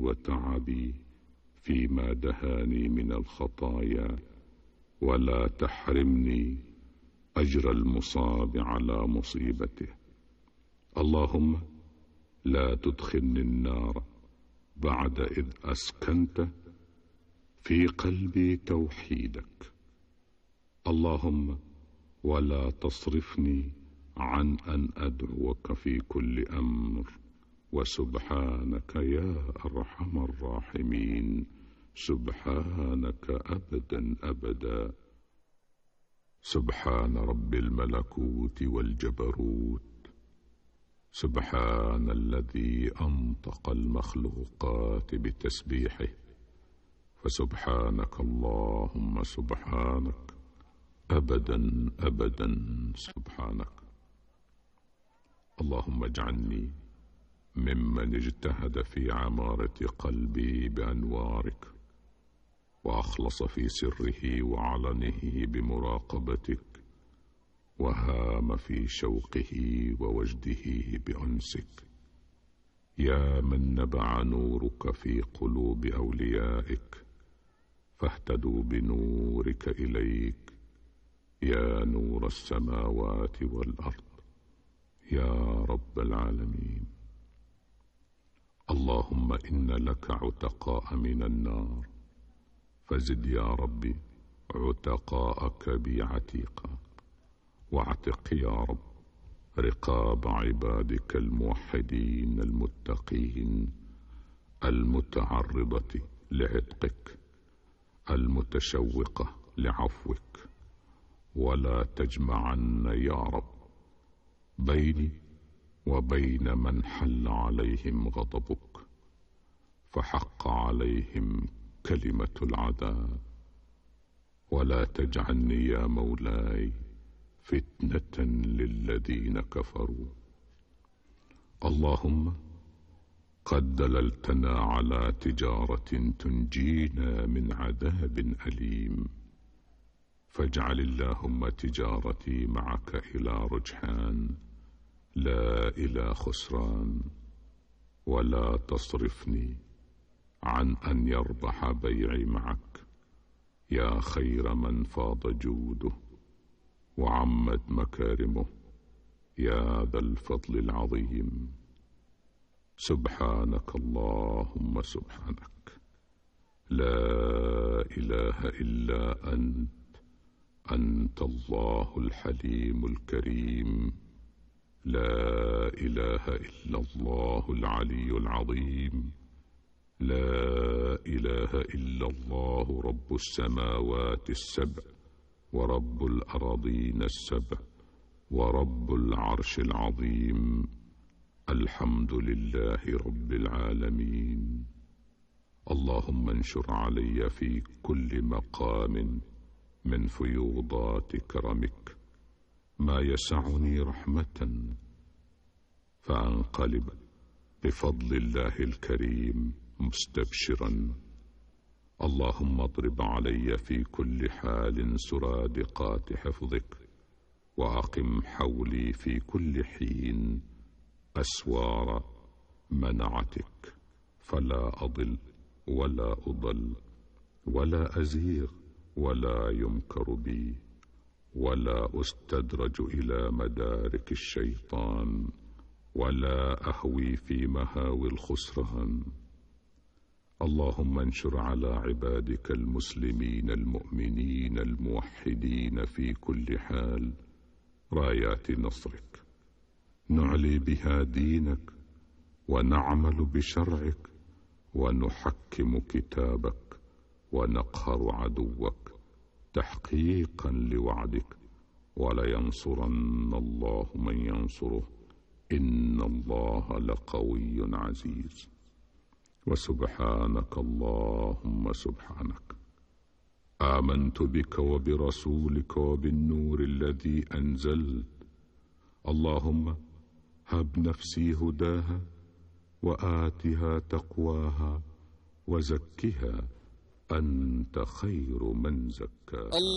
وتعبي فيما دهاني من الخطايا، ولا تحرمني أجر المصاب على مصيبته. اللهم لا تدخلني النار بعد إذ أسكنت في قلبي توحيدك. اللهم ولا تصرفني عن أن أدعوك في كل أمر، وسبحانك يا أرحم الراحمين، سبحانك أبدا أبدا. سبحان رب الملكوت والجبروت، سبحان الذي أنطق المخلوقات بتسبيحه، فسبحانك اللهم سبحانك أبدا أبدا سبحانك. اللهم اجعلني ممن اجتهد في عمارة قلبي بأنوارك، وأخلص في سره وعلنه بمراقبتك، وهام في شوقه ووجده بأنسك. يا من نبع نورك في قلوب أوليائك فاهتدوا بنورك إليك، يا نور السماوات والأرض يا رب العالمين. اللهم إن لك عتقاء من النار، فزد يا ربي عتقاءك بي عتيقا، واعتق يا رب رقاب عبادك الموحدين المتقين المتعرضة لعتقك المتشوقة لعفوك. ولا تجمعن يا رب بيني وبين من حل عليهم غضبك فحق عليهم كلمة العذاب. ولا تجعلني يا مولاي فتنة للذين كفروا. اللهم قد دللتنا على تجارة تنجينا من عذاب أليم، فاجعل اللهم تجارتي معك إلى رجحان لا إلى خسران، ولا تصرفني عن أن يربح بيعي معك يا خير من فاض جوده وعمت مكارمه، يا ذا الفضل العظيم. سبحانك اللهم سبحانك، لا إله إلا أنت الله الحليم الكريم، لا إله إلا الله العلي العظيم، لا إله إلا الله رب السماوات السبع ورب الأراضين السبع ورب العرش العظيم. الحمد لله رب العالمين. اللهم انشر علي في كل مقام من فيوضات كرمك ما يسعني رحمة، فأنقلب بفضل الله الكريم مستبشرا. اللهم اضرب علي في كل حال سرادقات حفظك، وأقم حولي في كل حين أسوار منعتك، فلا أضل ولا أضل ولا أزيغ ولا يمكر بي، ولا أستدرج إلى مدارك الشيطان، ولا أهوي في مهاوي الخسران. اللهم انشر على عبادك المسلمين المؤمنين الموحدين في كل حال رايات نصرك، نعلي بها دينك ونعمل بشرعك ونحكم كتابك ونقهر عدوك تحقيقا لوعدك. ولينصرن الله من ينصره، إن الله لقوي عزيز. وسبحانك اللهم سبحانك، آمنت بك وبرسولك وبالنور الذي أنزلت. اللهم هب نفسي هداها وآتها تقواها وزكها أنت خير من زكاها.